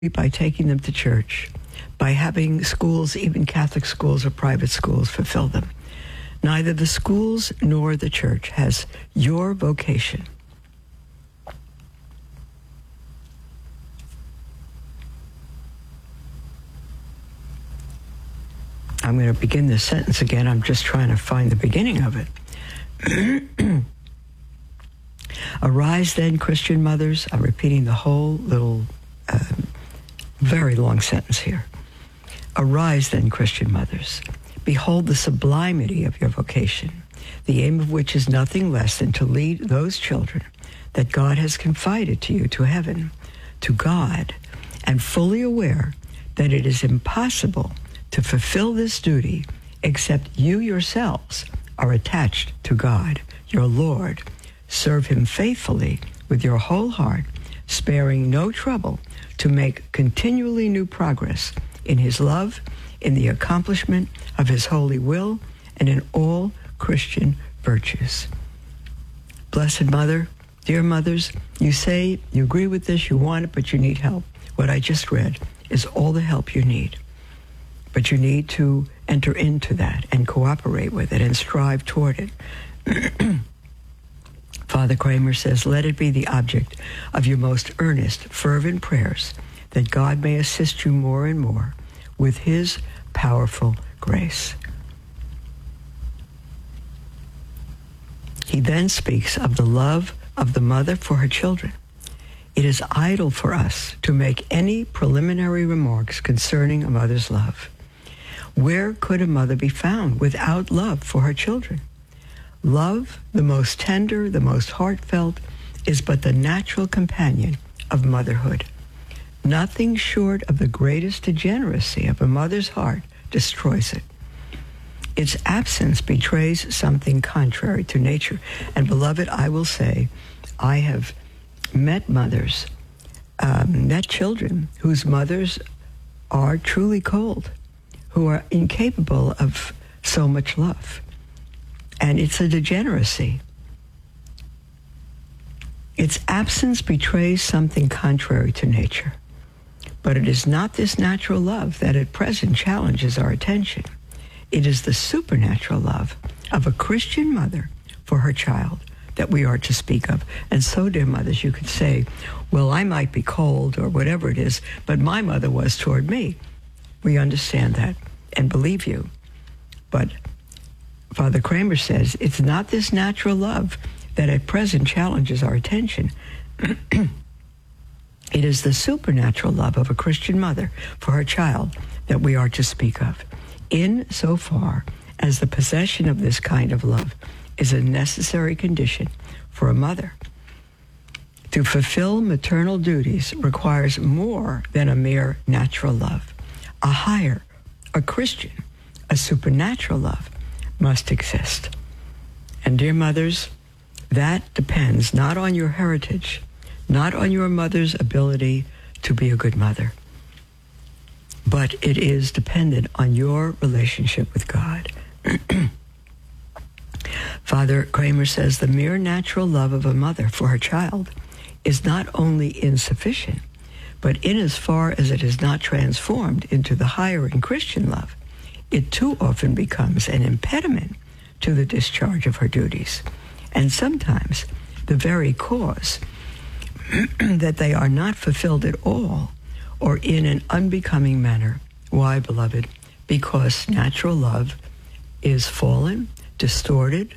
by taking them to church, by having schools, even Catholic schools or private schools, fulfill them. Neither the schools nor the church has your vocation. I'm going to begin this sentence again. I'm just trying to find the beginning of it. Arise then, Christian mothers. I'm repeating the whole little, very long sentence here. Arise then, Christian mothers. Behold the sublimity of your vocation, the aim of which is nothing less than to lead those children that God has confided to you to heaven, to God, and fully aware that it is impossible to fulfill this duty except you yourselves are attached to God, your Lord. Serve him faithfully with your whole heart, sparing no trouble to make continually new progress in his love, in the accomplishment of his holy will, and in all Christian virtues. Blessed Mother, dear mothers, you say you agree with this, you want it, but you need help. What I just read is all the help you need. But you need to enter into that and cooperate with it and strive toward it. Father Kramer says, let it be the object of your most earnest, fervent prayers that God may assist you more and more with his powerful grace. He then speaks of the love of the mother for her children. It is idle for us to make any preliminary remarks concerning a mother's love. Where could a mother be found without love for her children? Love, the most tender, the most heartfelt, is but the natural companion of motherhood. Nothing short of the greatest degeneracy of a mother's heart destroys it. Its absence betrays something contrary to nature. And beloved, I will say, I have met mothers, met children whose mothers are truly cold, who are incapable of so much love. And it's a degeneracy. Its absence betrays something contrary to nature. But it is not this natural love that at present challenges our attention. It is the supernatural love of a Christian mother for her child that we are to speak of. And so, dear mothers, you could say, well, I might be cold or whatever it is, but my mother was toward me. We understand that and believe you. But Father Kramer says it's not this natural love that at present challenges our attention. It is the supernatural love of a Christian mother for her child that we are to speak of, in so far as the possession of this kind of love is a necessary condition for a mother. To fulfill maternal duties requires more than a mere natural love. A higher, a Christian, a supernatural love must exist. And dear mothers, that depends not on your heritage, not on your mother's ability to be a good mother, but it is dependent on your relationship with God. Father Kramer says the mere natural love of a mother for her child is not only insufficient, but in as far as it is not transformed into the higher and Christian love, it too often becomes an impediment to the discharge of her duties, and sometimes the very cause that they are not fulfilled at all or in an unbecoming manner. Why, beloved? Because natural love is fallen, distorted,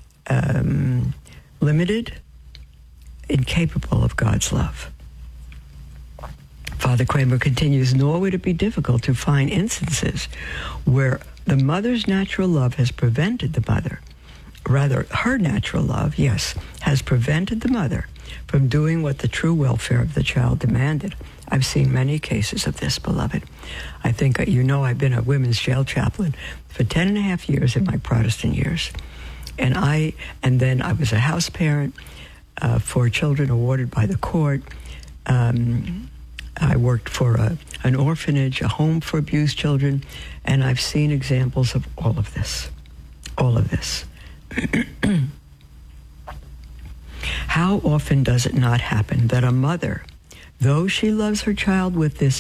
limited, incapable of God's love. Father Kramer continues, nor would it be difficult to find instances where the mother's natural love has prevented the mother, rather her natural love, yes, has prevented the mother from doing what the true welfare of the child demanded. I've seen many cases of this, beloved. I think, you know, I've been a women's jail chaplain for 10 and a half years in my Protestant years. And then I was a house parent for children awarded by the court. I worked for an orphanage, a home for abused children, and I've seen examples of all of this. All of this. How often does it not happen that a mother Though she loves her child with this